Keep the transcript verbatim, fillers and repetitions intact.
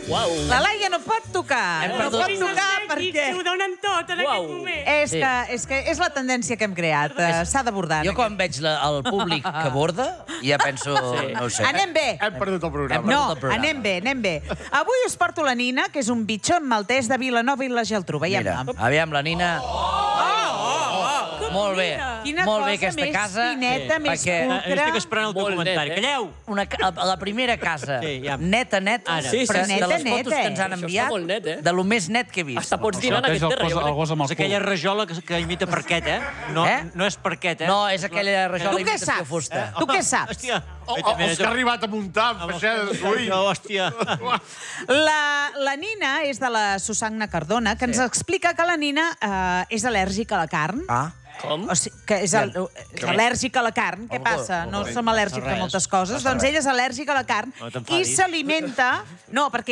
La Laia no pot tocar. No pot tocar perquè... Ho donen tot en aquest moment. És que, és que és la tendència que hem creat. S'ha d'abordar. Jo quan veig la, el públic que borda, ja penso... No ho sé. Anem bé. Hem perdut el programa. No, anem bé, anem bé. Avui us porto la Nina, que és un bitxon maltès de Vilanova i la Geltrú. Mira, aviam, la Nina... Molt bé. Quina Molt bé cosa aquesta més casa. fineta, més perquè- pulcra. Estic esperant el documentari. Calleu! Una, ca- la primera casa, Sí, ja. neta, neta, Ara. Sí, sí, però sí. de les Neta, fotos neta, que ens han eh? Això enviat, està molt net, eh? de lo més net que he vist. Hasta pots dir en aquest terreny. El gos amb És els aquella culs. rajola que, que imita parquet, eh? No, Eh? no és parquet, eh? No, és aquella rajola Tu què imitació saps? fusta. Tu què saps? Hòstia. O, o, els que ha arribat a muntar amb peixeda de suï. No, hòstia. La, la Nina és de la Susagna Cardona, que ens explica que la Nina eh, és al·lèrgica a la carn. Ah, Com? O sigui, que és, al, és al·lèrgica a la carn. Què passa? No som al·lèrgics a moltes coses. Doncs ella és al·lèrgica a la carn No i t'enfadis. s'alimenta... No, perquè